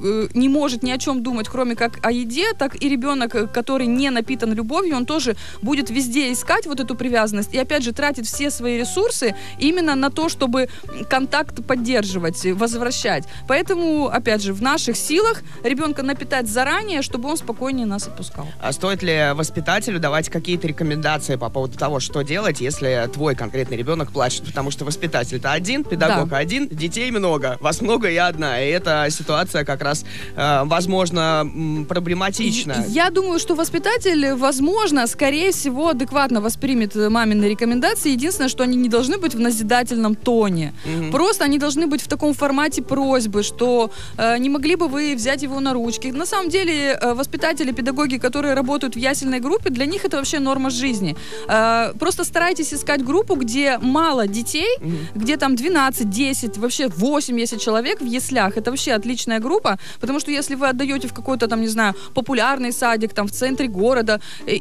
не может ни о чем думать, кроме как о еде, так и ребенок, который не напитан любовью, он тоже будет везде искать вот эту привязанность и, опять же, тратит все свои ресурсы именно на то, чтобы контакт поддерживать, возвращать. Поэтому, опять же, в наших силах ребенка напитать заранее, чтобы он спокойнее нас отпускал. А стоит ли воспитателю давать какие-то рекомендации по поводу того, что делать, если твой конкретный ребенок плачет? Потому что воспитатель-то один, педагог один, детей много, вас много, я одна. И эта ситуация как раз, возможно, проблематична. Я думаю, что воспитатель, возможно, скорее всего, адекватно воспримет мамины рекомендации. Единственное, что они не должны быть в назидательном тоне. Просто они должны быть в таком формате просьбы, что не могли бы вы взять его на ручки. На самом деле, воспитатели, педагоги, которые работают в ясельной группе, для них это вообще норма жизни. Просто старайтесь искать группу, где мало детей, где там 12, 10, вообще 8, если человек в яслях. Это вообще отличная группа, потому что если вы отдаете в какой-то там, не знаю, популярный садик, там в центре города,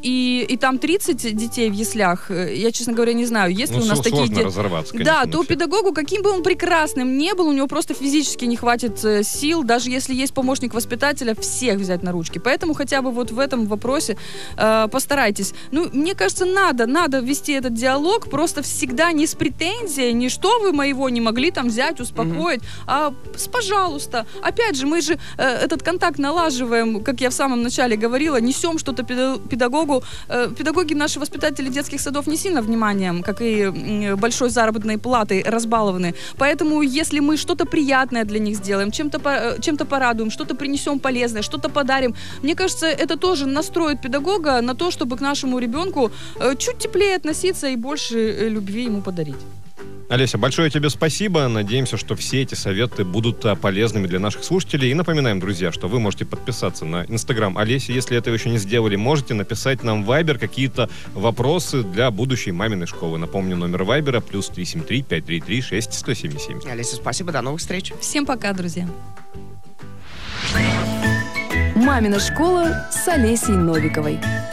и там 30 детей в яслях, я, честно говоря, не знаю, есть ли у нас такие дети. Разорваться, конечно, да, то педагогу, каким бы он прекрасным не был, у него просто физически не хватит сил, даже если есть помощник воспитателя, всех взять на ручки. Поэтому хотя бы вот в этом вопросе постарайтесь. Ну, мне кажется, надо вести этот диалог, просто всегда не с претензией, не что вы моего не могли там взять, успокоить, а пожалуйста. Опять же, мы же этот контакт налаживаем, как я в самом начале говорила, несем что-то педагогу. Педагоги, наши воспитатели детских садов не сильно вниманием, как и большой заработной платой разбалованы. Поэтому, если мы что-то приятное для них сделаем, чем-то порадуем, что-то принесем полезное, что-то подарим, мне кажется, это тоже настроит педагога на то, чтобы к нашему ребенку чуть теплее относиться и больше любви ему подарить. Олеся, большое тебе спасибо. Надеемся, что все эти советы будут полезными для наших слушателей. И напоминаем, друзья, что вы можете подписаться на Инстаграм Олеси. Если этого еще не сделали, можете написать нам в Вайбер какие-то вопросы для будущей маминой школы. Напомню, номер Вайбера +373 533 6177. Олеся, спасибо, до новых встреч. Всем пока, друзья. «Мамина школа» с Олесей Новиковой.